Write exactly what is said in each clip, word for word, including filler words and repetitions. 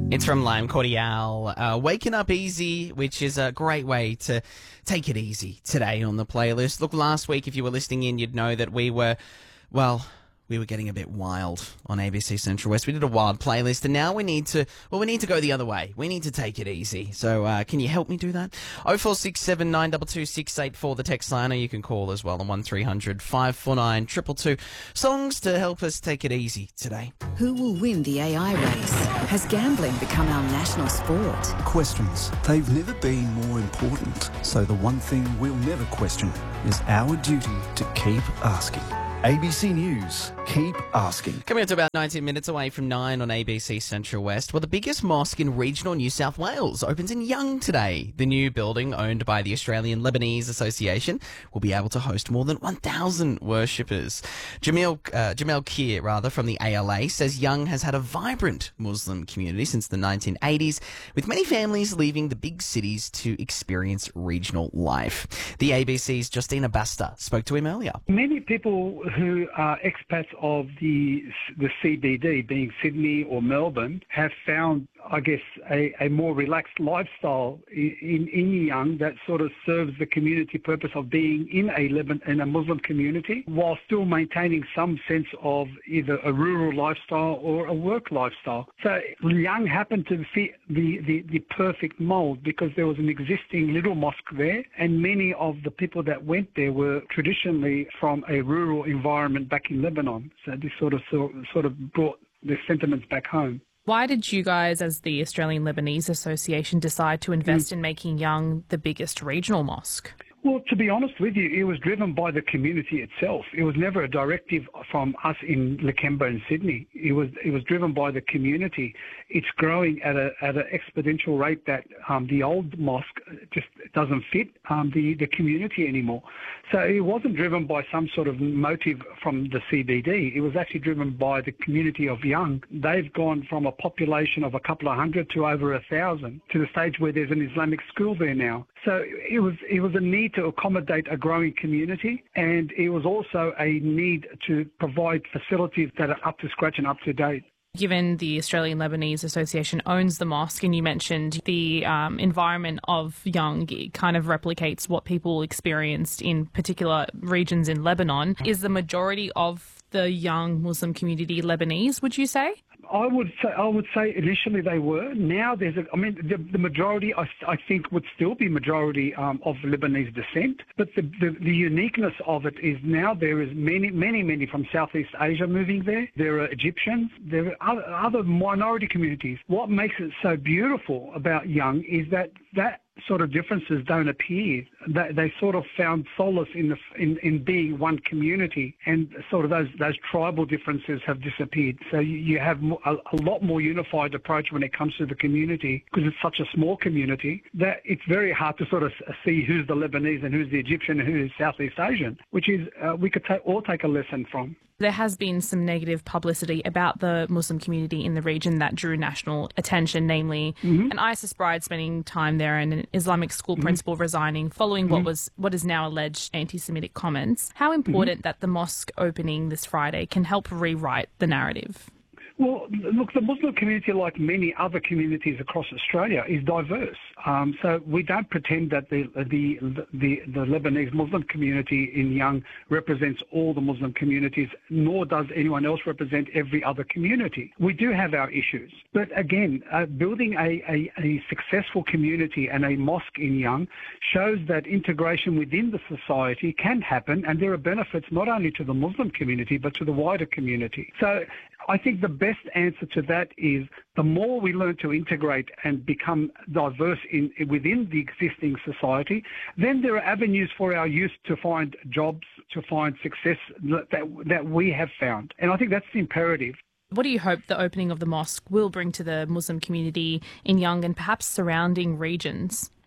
It's from Lime Cordiale, uh, Waking Up Easy, which is a great way to take it easy today on the playlist. Look, last week, if you were listening in, you'd know that we were, well, we were getting a bit wild on A B C Central West. We did a wild playlist, and now we need to, well, we need to go the other way. We need to take it easy. So uh, can you help me do that? oh four six seven, nine two two, six eight four, the text line, or you can call as well on one three hundred, five four nine, two two two. Songs to help us take it easy today. Who will win the A I race? Has gambling become our national sport? Questions. They've never been more important. So the one thing we'll never question is our duty to keep asking. A B C News, keep asking. Coming up to about nineteen minutes away from nine on A B C Central West. Well, the biggest mosque in regional New South Wales opens in Young today. The new building, owned by the Australian Lebanese Association, will be able to host more than one thousand worshippers. Jamil, uh, Jamel Kier, rather, from the A L A, says Young has had a vibrant Muslim community since the nineteen eighties, with many families leaving the big cities to experience regional life. The A B C's Justina Basta spoke to him earlier. Many people who are expats of the the C B D, being Sydney or Melbourne, have found, I guess, a, a more relaxed lifestyle in, in Young that sort of serves the community purpose of being in a Lebanon, in a Muslim community, while still maintaining some sense of either a rural lifestyle or a work lifestyle. So Young happened to fit the, the, the perfect mould because there was an existing little mosque there, and many of the people that went there were traditionally from a rural environment back in Lebanon. So this sort of sort of brought the sentiments back home. Why did you guys, as the Australian Lebanese Association, decide to invest mm. in making Young the biggest regional mosque? Well, to be honest with you, it was driven by the community itself. It was never a directive from us in Lakemba and Sydney. It was it was driven by the community. It's growing at a at an exponential rate that um, the old mosque just doesn't fit um, the the community anymore. So it wasn't driven by some sort of motive from the C B D. It was actually driven by the community of Young. They've gone from a population of a couple of hundred to over a thousand, to the stage where there's an Islamic school there now. So it was it was a need to accommodate a growing community, and it was also a need to provide facilities that are up to scratch and up to date. Given the Australian Lebanese Association owns the mosque, and you mentioned the um, environment of Young kind of replicates what people experienced in particular regions in Lebanon, is the majority of the Young Muslim community Lebanese, would you say? I would say I would say initially they were. Now there's a, I mean, the, the majority I, I think would still be majority um, of Lebanese descent. But the, the the uniqueness of it is now there is many many many from Southeast Asia moving there. There are Egyptians. There are other, other minority communities. What makes it so beautiful about Young is that that sort of differences don't appear. They, they sort of found solace in the in, in being one community, and sort of those those tribal differences have disappeared. So you, you have a, a lot more unified approach when it comes to the community, because it's such a small community that it's very hard to sort of see who's the Lebanese and who's the Egyptian and who's Southeast Asian, which is uh, we could ta- all take a lesson from. There has been some negative publicity about the Muslim community in the region that drew national attention, namely mm-hmm. an ISIS bride spending time there and an Islamic school mm-hmm. principal resigning following mm-hmm. what was what is now alleged anti-Semitic comments. How important mm-hmm. that the mosque opening this Friday can help rewrite the narrative? Well, look, the Muslim community, like many other communities across Australia, is diverse. Um, so we don't pretend that the, the the the Lebanese Muslim community in Young represents all the Muslim communities, nor does anyone else represent every other community. We do have our issues. But again, uh, building a, a, a successful community and a mosque in Young shows that integration within the society can happen, and there are benefits not only to the Muslim community, but to the wider community. So I think the best answer to that is the more we learn to integrate and become diverse in, within the existing society, then there are avenues for our youth to find jobs, to find success that, that we have found. And I think that's the imperative. What do you hope the opening of the mosque will bring to the Muslim community in Young and perhaps surrounding regions?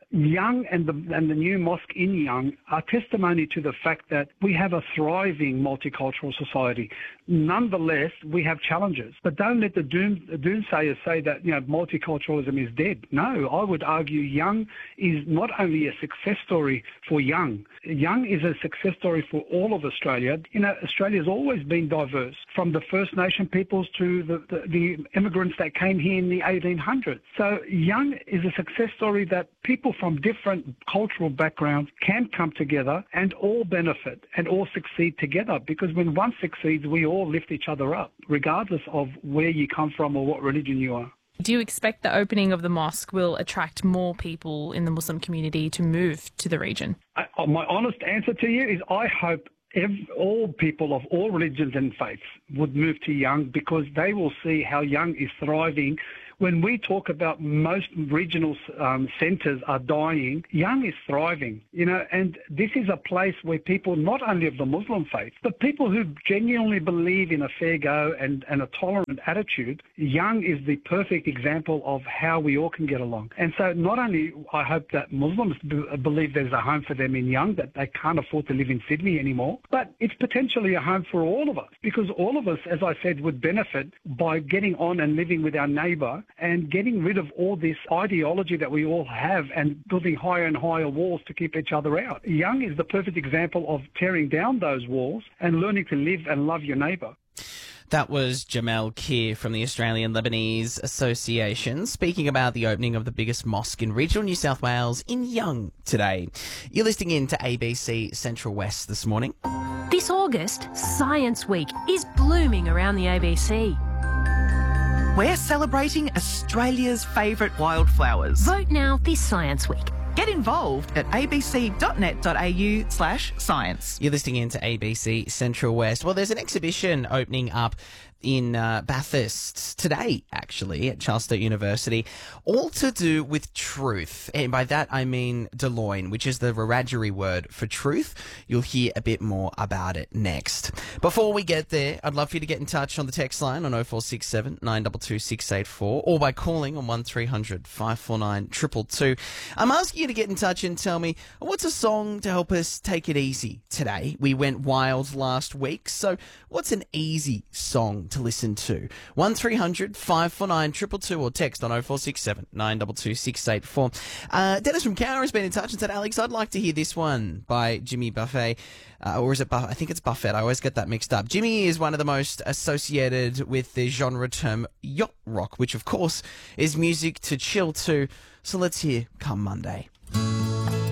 Young and the, and the new mosque in Young are testimony to the fact that we have a thriving multicultural society. Nonetheless, we have challenges. But don't let the doom, the doomsayers say that, you know, multiculturalism is dead. No, I would argue Young is not only a success story for Young. Young is a success story for all of Australia. You know, Australia has always been diverse, from the First Nation peoples to the, the, the immigrants that came here in the eighteen hundreds. So Young is a success story that people from different cultural backgrounds can come together and all benefit and all succeed together, because when one succeeds, we all lift each other up, regardless of where you come from or what religion you are. Do you expect the opening of the mosque will attract more people in the Muslim community to move to the region? I, my honest answer to you is I hope every, all people of all religions and faiths would move to Young, because they will see how Young is thriving. When we talk about most regional um, centres are dying, Young is thriving, you know, and this is a place where people, not only of the Muslim faith, but people who genuinely believe in a fair go and, and a tolerant attitude, Young is the perfect example of how we all can get along. And so not only I hope that Muslims b- believe there's a home for them in Young, that they can't afford to live in Sydney anymore, but it's potentially a home for all of us, because all of us, as I said, would benefit by getting on and living with our neighbour and getting rid of all this ideology that we all have and building higher and higher walls to keep each other out. Young is the perfect example of tearing down those walls and learning to live and love your neighbour. That was Jamel Keir from the Australian Lebanese Association, speaking about the opening of the biggest mosque in regional New South Wales in Young today. You're listening in to A B C Central West this morning. This August, Science Week is blooming around the A B C. We're celebrating Australia's favourite wildflowers. Vote now this Science Week. Get involved at abc.net.au slash science. You're listening in to A B C Central West. Well, there's an exhibition opening up in uh, Bathurst today, actually, at Charles Sturt University, all to do with truth. And by that, I mean Deloyne, which is the Wiradjuri word for truth. You'll hear a bit more about it next. Before we get there, I'd love for you to get in touch on the text line on oh four six seven, nine two two, six eight four or by calling on one three hundred, five four nine, two two two. I'm asking you to get in touch and tell me, what's a song to help us take it easy today? We went wild last week, so what's an easy song to listen to? one three hundred, five four nine, two two two or text on oh four six seven, nine two two, six eight four. Uh, Dennis from Cowra has been in touch and said, Alex, I'd like to hear this one by Jimmy Buffett. Uh, or is it Buff- I think it's Buffett. I always get that mixed up. Jimmy is one of the most associated with the genre term yacht rock, which of course is music to chill to. So let's hear Come Monday.